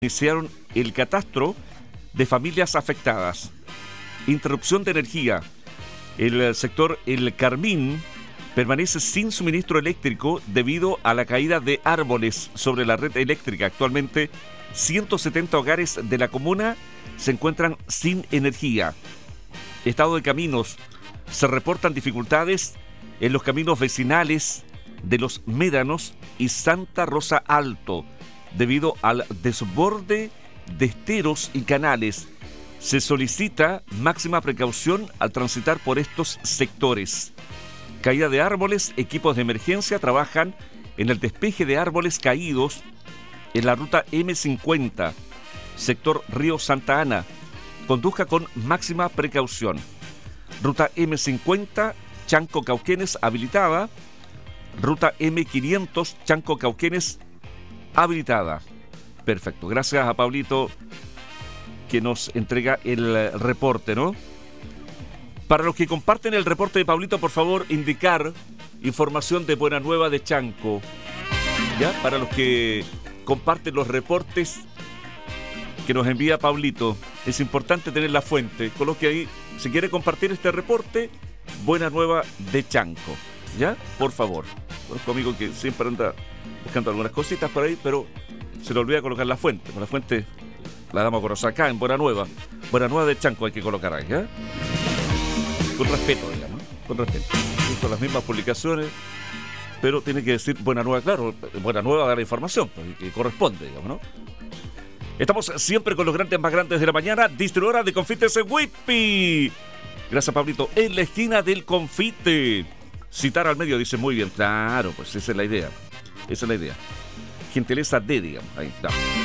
iniciaron el catastro de familias afectadas. Interrupción de energía. El sector El Carmín permanece sin suministro eléctrico debido a la caída de árboles sobre la red eléctrica. Actualmente, 170 hogares de la comuna se encuentran sin energía. Estado de caminos. Se reportan dificultades en los caminos vecinales de Los Médanos y Santa Rosa Alto, debido al desborde de esteros y canales. Se solicita máxima precaución al transitar por estos sectores. Caída de árboles, equipos de emergencia trabajan en el despeje de árboles caídos en la ruta M50, sector Río Santa Ana. Conduzca con máxima precaución. Ruta M50, Chanco Cauquenes, habilitada. Ruta M500, Chanco Cauquenes, habilitada. Perfecto. Gracias a Pablito que nos entrega el reporte, ¿no? Para los que comparten el reporte de Pablito, por favor, indicar información de Buena Nueva de Chanco. ¿Ya? Para los que comparten los reportes que nos envía Pablito, es importante tener la fuente. Coloque ahí, si quiere compartir este reporte, Buena Nueva de Chanco. ¿Ya? Por favor. Conozco amigo que siempre anda buscando algunas cositas por ahí, pero se le olvida colocar la fuente. La fuente la damos a conocer acá en Buena Nueva. Buena Nueva de Chanco hay que colocar ahí, ¿eh? Con respeto, digamos, con respeto. Con las mismas publicaciones, pero tiene que decir Buena Nueva, claro. Buena Nueva da la información, pues, que corresponde, digamos, ¿no? Estamos siempre con los grandes más grandes de la mañana. Distribuidora de confites Whippy. Gracias, Pablito. En la esquina del confite. Citar al medio, dice muy bien. Claro, pues esa es la idea. Esa es la idea. Gentileza de, digamos. Ahí está.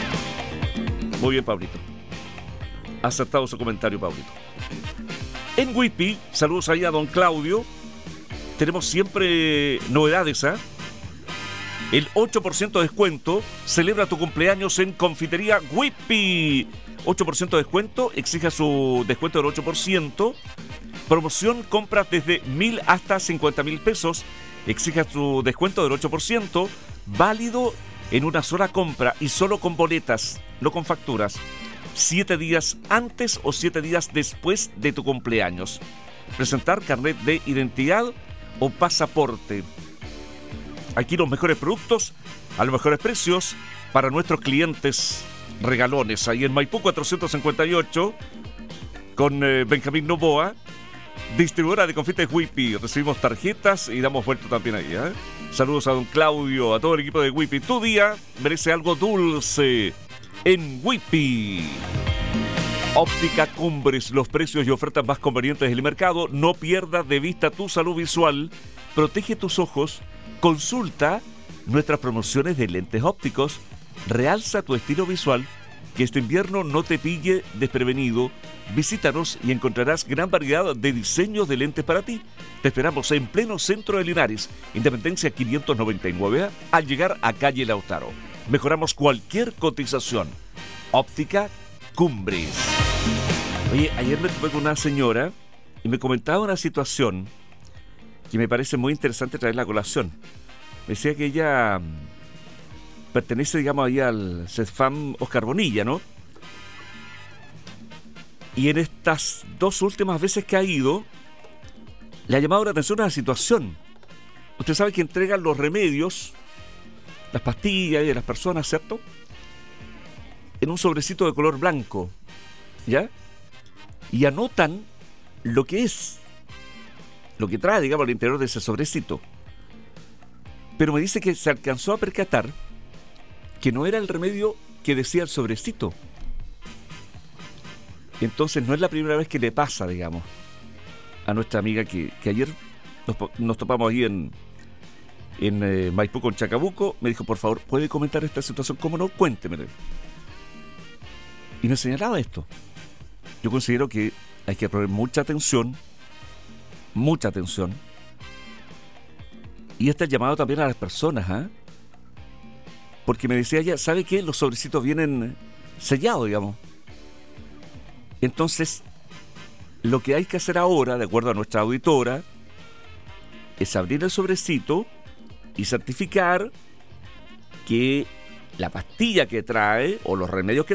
Muy bien, Pablito. Ha acertado su comentario, Pablito. En Whippy, saludos ahí a don Claudio. Tenemos siempre novedades, ¿ah? El 8% de descuento. Celebra tu cumpleaños en Confitería Whippy. 8% de descuento. Exija su descuento del 8%. Promoción, compras desde 1.000 hasta 50.000 pesos. Exija su descuento del 8%. Válido en una sola compra y solo con boletas, no con facturas. 7 días antes o 7 días después de tu cumpleaños. Presentar carnet de identidad o pasaporte. Aquí los mejores productos a los mejores precios para nuestros clientes regalones. Ahí en Maipú 458 con Benjamín Novoa, distribuidora de confites Whippy. Recibimos tarjetas y damos vuelta también ahí, ¿eh? Saludos a don Claudio, a todo el equipo de Whippy. Tu día merece algo dulce en Whippy. Óptica Cumbres, los precios y ofertas más convenientes del mercado. No pierdas de vista tu salud visual. Protege tus ojos. Consulta nuestras promociones de lentes ópticos. Realza tu estilo visual. Que este invierno no te pille desprevenido. Visítanos y encontrarás gran variedad de diseños de lentes para ti. Te esperamos en pleno centro de Linares, Independencia 599A, al llegar a calle Lautaro. Mejoramos cualquier cotización. Óptica Cumbres. Oye, ayer me topé con una señora y me comentaba una situación que me parece muy interesante traer la colación. Me decía que ella pertenece, digamos, ahí al CESFAM Oscar Bonilla, ¿no? Y en estas 2 últimas veces que ha ido, le ha llamado la atención a la situación. Usted sabe que entregan los remedios, las pastillas de las personas, ¿cierto? En un sobrecito de color blanco, ¿ya? Y anotan lo que es, lo que trae, digamos, al interior de ese sobrecito. Pero me dice que se alcanzó a percatar que no era el remedio que decía el sobrecito. Entonces no es la primera vez que le pasa, digamos, a nuestra amiga que ayer nos topamos ahí en Maipú con Chacabuco. Me dijo, por favor, ¿puede comentar esta situación? ¿Cómo no? Cuénteme. Y me señalaba esto. Yo considero que hay que poner mucha atención. Y este es llamado también a las personas, ¿ah? Porque me decía ella, ¿sabe qué? Los sobrecitos vienen sellados, digamos. Entonces, lo que hay que hacer ahora, de acuerdo a nuestra auditora, es abrir el sobrecito y certificar que la pastilla que trae o los remedios que